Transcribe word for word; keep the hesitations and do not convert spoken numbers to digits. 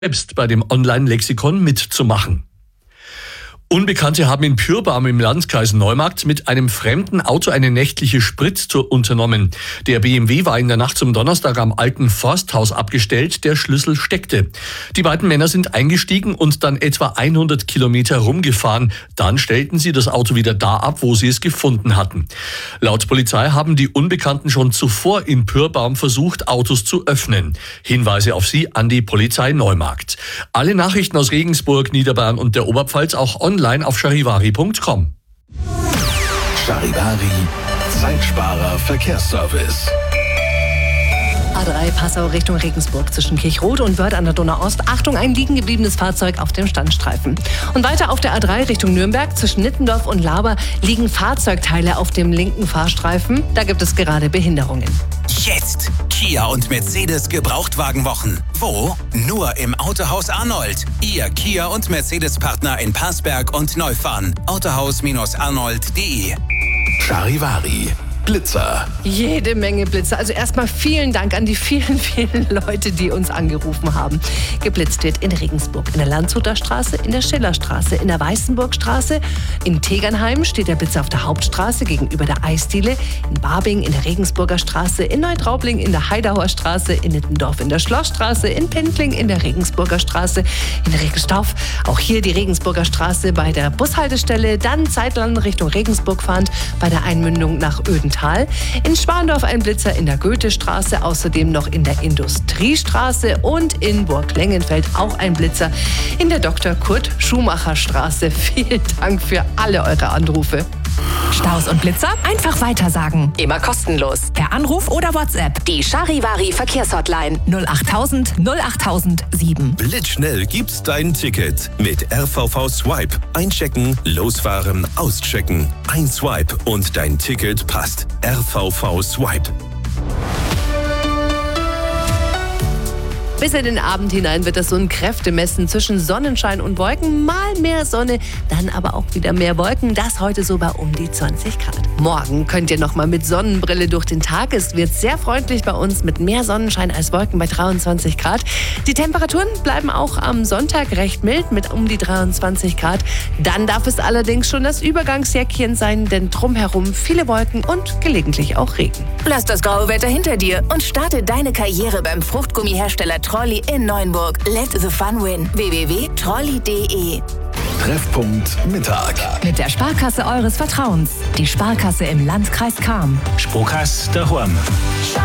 selbst bei dem Online-Lexikon mitzumachen. Unbekannte haben in Pyrbarm im Landkreis Neumarkt mit einem fremden Auto eine nächtliche Spritztour unternommen. Der B M W war in der Nacht zum Donnerstag am alten Forsthaus abgestellt, der Schlüssel steckte. Die beiden Männer sind eingestiegen und dann etwa hundert Kilometer rumgefahren. Dann stellten sie das Auto wieder da ab, wo sie es gefunden hatten. Laut Polizei haben die Unbekannten schon zuvor in Pyrbarm versucht, Autos zu öffnen. Hinweise auf sie an die Polizei Neumarkt. Alle Nachrichten aus Regensburg, Niederbayern und der Oberpfalz auch online auf charivari punkt com. Charivari, Zeitsparer Verkehrsservice. A drei Passau Richtung Regensburg zwischen Kirchrode und Wörth an der Donau-Ost. Achtung, ein liegen gebliebenes Fahrzeug auf dem Standstreifen. Und weiter auf der A drei Richtung Nürnberg zwischen Nittendorf und Laber liegen Fahrzeugteile auf dem linken Fahrstreifen. Da gibt es gerade Behinderungen. Jetzt Kia und Mercedes Gebrauchtwagenwochen. Wo? Nur im Autohaus Arnold. Ihr Kia und Mercedes-Partner in Passberg und Neufahren. autohaus arnold punkt de. Charivari. Blitzer. Jede Menge Blitzer. Also erstmal vielen Dank an die vielen, vielen Leute, die uns angerufen haben. Geblitzt wird in Regensburg, in der Landshuter Straße, in der Schillerstraße, in der Weißenburgstraße. In Tegernheim steht der Blitzer auf der Hauptstraße gegenüber der Eisdiele. In Barbing in der Regensburger Straße, in Neutraubling in der Heidauer Straße, in Nittendorf in der Schlossstraße, in Pendling in der Regensburger Straße, in Regensdorf auch hier die Regensburger Straße bei der Bushaltestelle, dann Zeitland Richtung Regensburg fahrend bei der Einmündung nach Ödental. In Schwandorf ein Blitzer in der Goethestraße, außerdem noch in der Industriestraße und in Burg-Lengenfeld auch ein Blitzer in der Doktor Kurt Schumacher Straße. Vielen Dank für alle eure Anrufe. Staus und Blitzer einfach weitersagen. Immer kostenlos. Per Anruf oder WhatsApp. Die Charivari Verkehrshotline null achttausend null achttausend sieben. Blitzschnell gibt's dein Ticket mit R V V Swipe. Einchecken, losfahren, auschecken. Ein Swipe und dein Ticket passt. R V V Swipe. Bis in den Abend hinein wird das so ein Kräftemessen zwischen Sonnenschein und Wolken. Mal mehr Sonne, dann aber auch wieder mehr Wolken. Das heute so bei um die zwanzig Grad. Morgen könnt ihr noch mal mit Sonnenbrille durch den Tag. Es wird sehr freundlich bei uns mit mehr Sonnenschein als Wolken bei dreiundzwanzig Grad. Die Temperaturen bleiben auch am Sonntag recht mild mit um die dreiundzwanzig Grad. Dann darf es allerdings schon das Übergangsjäckchen sein, denn drumherum viele Wolken und gelegentlich auch Regen. Lass das graue Wetter hinter dir und starte deine Karriere beim Fruchtgummihersteller Trolli in Neuenburg. Let the fun win. w w w punkt trolli punkt de. Treffpunkt Mittag. Mit der Sparkasse eures Vertrauens. Die Sparkasse im Landkreis Cham. Sparkasse daheim.